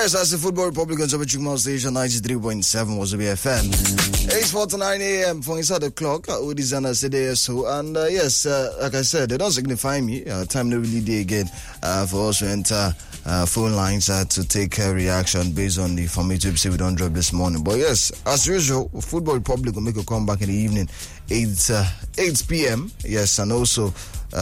Yes, that's the Football Republicans of Chukma Station 93.7 was the BFM. 8:49 a.m. for inside the clock. Udizana said so, and yes, like I said, they don't signify me. Time to really day again for us to enter phone lines to take reaction based on the formative say we don't drop this morning. But yes, as usual, Football Republic will make a comeback in the evening, 8 p.m. Yes, and also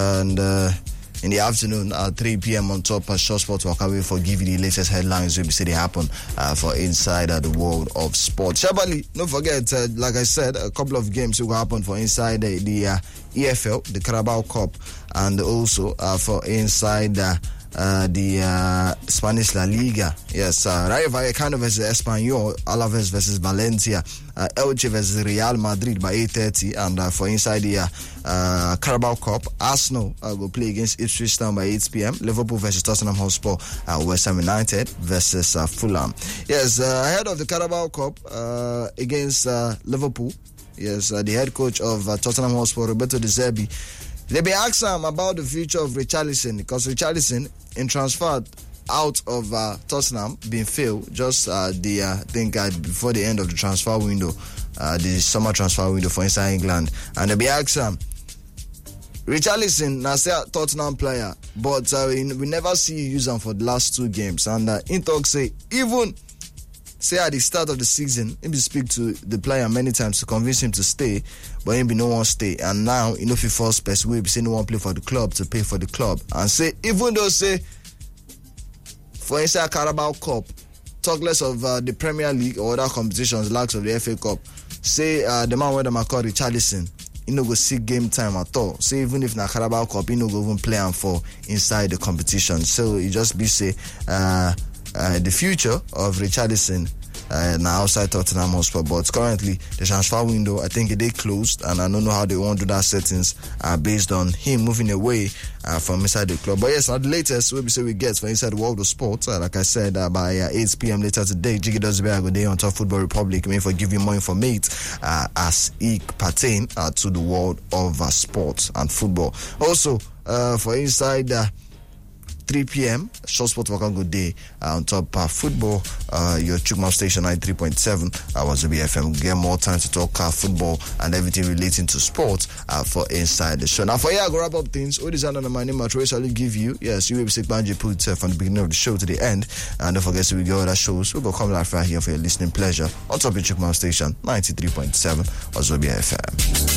in the afternoon at 3 p.m. on top of Short Sport Wakawe for giving the latest headlines will be say they happen for inside the world of sport. Shabali, don't forget, like I said, a couple of games will happen for inside the EFL, the Carabao Cup, and also for inside the Spanish La Liga. Yes, Rayo Vallecano versus Espanyol, Alaves versus Valencia, Elche versus Real Madrid by 8:30, and for inside the Carabao Cup, Arsenal will play against Ipswich Town by 8 p.m. Liverpool versus Tottenham Hotspur, West Ham United versus Fulham. Yes, ahead of the Carabao Cup against Liverpool, yes, the head coach of Tottenham Hotspur, Roberto De Zerbi, they be asked him about the future of Richarlison, because Richarlison in transfer out of Tottenham being failed just before the end of the transfer window, the summer transfer window for inside England, and they be asked him, Richarlison, now say a Tottenham player, but we never see you use him for the last 2 games, and in talk say even say at the start of the season, he speak to the player many times to convince him to stay, but he be no one stay. And now, you know, if he falls best way, say no one play for the club to pay for the club. And say, even though say, for inside Carabao Cup, talk less of the Premier League or other competitions, likes of the FA Cup, say the man where them are called Richarlison, he no go see game time at all. Say even if na Carabao Cup, he no go even play him for inside the competition. So it just be say, the future of Richarlison now outside Tottenham Hotspur, but currently the transfer window, I think it is closed, and I don't know how they want to do that settings based on him moving away from inside the club. But yes, now the latest we get for inside the world of sports, like I said, by 8 p.m. later today, Jiggy does be a good day on Top Football Republic. I mean, for give you more information as it pertain to the world of sports and football. Also, for inside 3 p.m. Short Sport Waka Good Day on top football. Your Chukma Station 93.7 was the BFM. Get more time to talk football and everything relating to sports for inside the show. Now, for here, I go wrap up things. All this under my name, I will give you. Yes, you will be sick Banji put from the beginning of the show to the end. And don't forget to we go other shows. We'll go come live right here for your listening pleasure on top of Chukma Station 93.7 was the BFM.